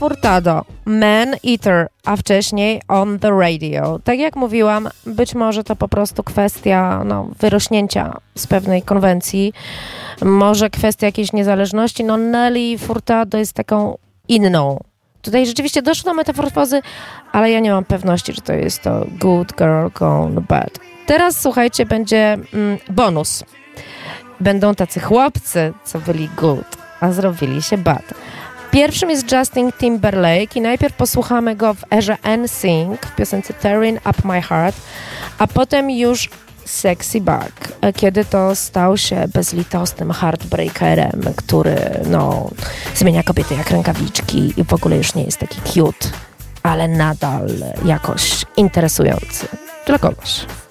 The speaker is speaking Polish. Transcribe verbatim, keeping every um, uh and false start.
Furtado, Man Eater, a wcześniej On the Radio. Tak jak mówiłam, być może to po prostu kwestia no, wyrośnięcia z pewnej konwencji, może kwestia jakiejś niezależności. No Nelly Furtado jest taką inną. Tutaj rzeczywiście doszło do metamorfozy, ale ja nie mam pewności, czy to jest to Good Girl Gone Bad. Teraz słuchajcie, będzie mm, bonus. Będą tacy chłopcy, co byli good, a zrobili się bad. Pierwszym jest Justin Timberlake i najpierw posłuchamy go w erze N Sync w piosence Tearing Up My Heart, a potem już Sexy Back, kiedy to stał się bezlitosnym heartbreakerem, który no, zmienia kobiety jak rękawiczki i w ogóle już nie jest taki cute, ale nadal jakoś interesujący dla kogoś.